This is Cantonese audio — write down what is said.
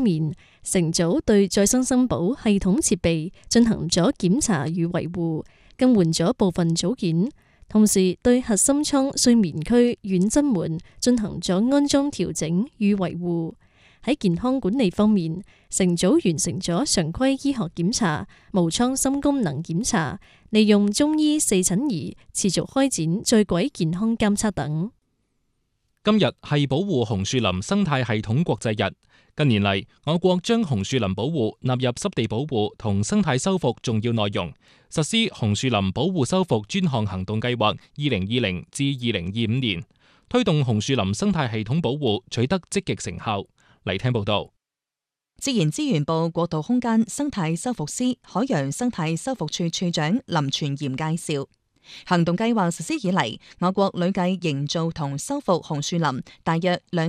面，成組對再生森保系統設備進行咗檢查與維護，更換咗部分組件，同時對核心艙睡眠區軟臻門進行咗安裝調整與維護。喺健康管理方面，成組完成咗常規醫學檢查、無艙心功能檢查，利用中醫四診儀持續開展在軌健康監測等。 今日係保護紅樹林生態系統國際日。近年嚟，我國將紅樹林保護納入濕地保護同生態修復重要內容，實施紅樹林保護修復專項行動計劃2020至2025年，推動紅樹林生態系統保護取得積極成效。嚟聽報道。 自然資源部國土空間生態修復司海洋生態修復處處長林全賢介紹，行動計劃實施以嚟，我國累計營造同修復紅樹林大約